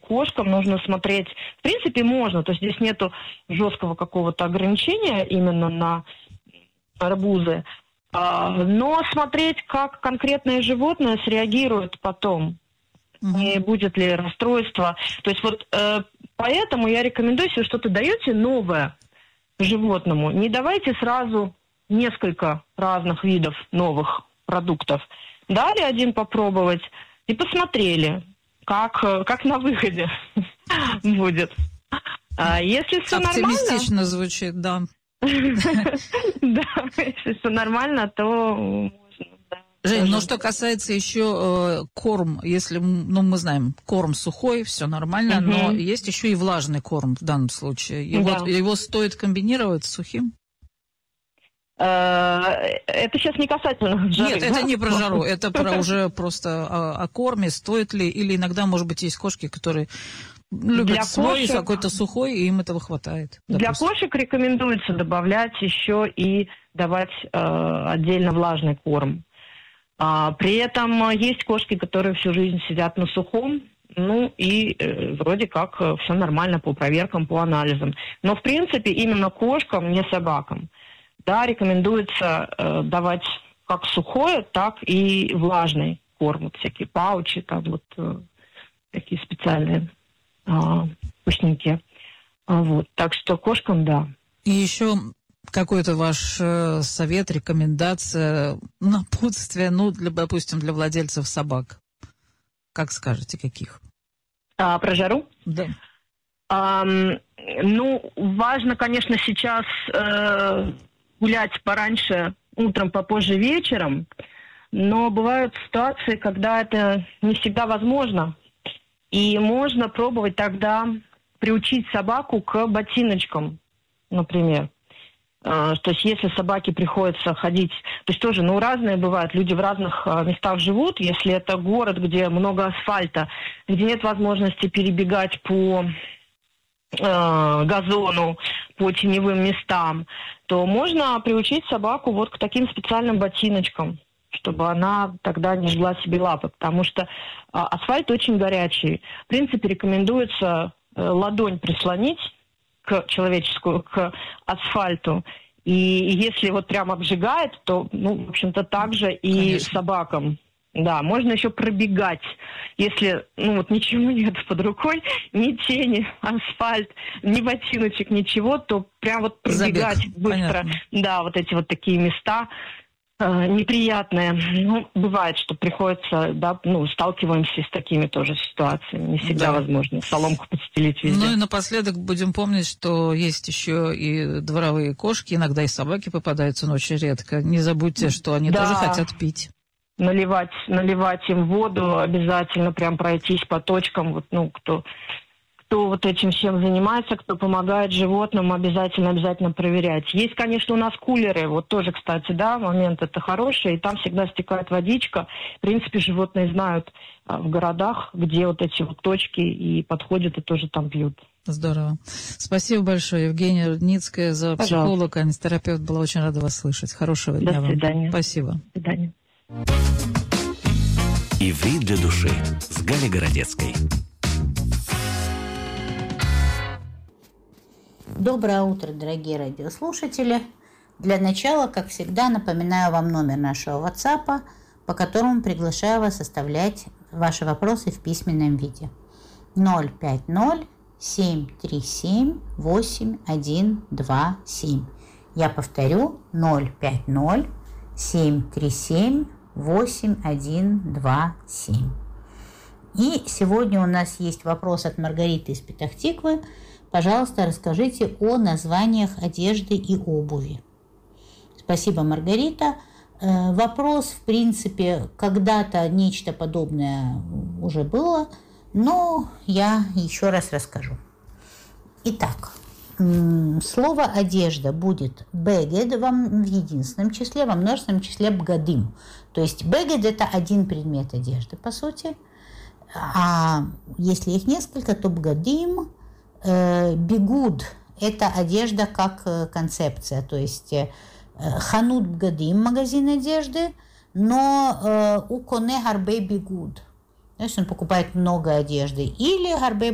кошкам нужно смотреть. В принципе, можно, то есть здесь нету жесткого какого-то ограничения именно на арбузы. Но смотреть, как конкретное животное среагирует потом. И будет ли расстройство. То есть вот поэтому я рекомендую, если что-то даете новое животному, не давайте сразу несколько разных видов новых продуктов. Дали один попробовать и посмотрели, как на выходе будет. Если все нормально... Оптимистично звучит, да. Да, если все нормально, то... Жень, но что касается еще корм, если, мы знаем, корм сухой, все нормально, но есть еще и влажный корм в данном случае. Его стоит комбинировать с сухим? Это сейчас не касательно жары. Нет, это не про жару, это про уже просто о корме, стоит ли, или иногда, может быть, есть кошки, которые любят свой какой-то сухой, и им этого хватает. Для кошек рекомендуется добавлять еще и давать отдельно влажный корм. При этом есть кошки, которые всю жизнь сидят на сухом, и вроде как все нормально по проверкам, по анализам. Но в принципе именно кошкам, не собакам, да, рекомендуется давать как сухое, так и влажный корм, вот всякие паучи, там вот такие специальные вкусненькие. Так что кошкам, да. И еще какой-то ваш совет, рекомендация, напутствие, допустим, для владельцев собак? Как скажете, каких? Про жару? Да. Важно, конечно, сейчас гулять пораньше, утром, попозже вечером, но бывают ситуации, когда это не всегда возможно. И можно пробовать тогда приучить собаку к ботиночкам, например. То есть если собаке приходится ходить, то есть тоже, разные бывают, люди в разных местах живут, если это город, где много асфальта, где нет возможности перебегать по газону, по теневым местам, то можно приучить собаку вот к таким специальным ботиночкам, чтобы она тогда не жгла себе лапы, потому что асфальт очень горячий. В принципе, рекомендуется ладонь прислонить к асфальту. И если вот прям обжигает, то, в общем-то, так же и Конечно. собакам. Да, можно еще пробегать, если, ничего нет под рукой, ни тени, асфальт, ни ботиночек, ничего, то прям вот пробегать Забег. быстро. Понятно. Да, вот эти вот такие места неприятные. Бывает, что приходится, да, сталкиваемся с такими тоже ситуациями. Не всегда возможно соломку подстелить везде. И напоследок будем помнить, что есть еще и дворовые кошки, иногда и собаки попадаются, но очень редко. Не забудьте, что они тоже хотят пить. Наливать им воду, обязательно прям пройтись по точкам, кто вот этим всем занимается, кто помогает животным, обязательно проверять. Есть, конечно, у нас кулеры, вот тоже, кстати, да, момент это хороший, и там всегда стекает водичка. В принципе, животные знают в городах, где вот эти вот точки, и подходят, и тоже там пьют. Здорово. Спасибо большое, Евгения Рудницкая, зоопсихолог, анистерапевт. Была очень рада вас слышать. Хорошего дня вам. До свидания. Спасибо. До свидания. «Иврит для души» с Галей Городецкой. Доброе утро, дорогие радиослушатели. Для начала, как всегда, напоминаю вам номер нашего WhatsApp, по которому приглашаю вас оставлять ваши вопросы в письменном виде. 050-737-8127. Я повторю, 050-737-8127. И сегодня у нас есть вопрос от Маргариты из Петахтиквы. Пожалуйста, расскажите о названиях одежды и обуви. Спасибо, Маргарита. Вопрос, в принципе, когда-то нечто подобное уже было, но я еще раз расскажу. Итак, слово «одежда» будет «бегед» в единственном числе, во множественном числе «бгадим». То есть «бегед» – это один предмет одежды, по сути. А если их несколько, то «бгадим». Бигуд – это одежда как концепция, то есть ханут бгадим – магазин одежды, но у коне гарбе бигуд, то есть он покупает много одежды, или гарбе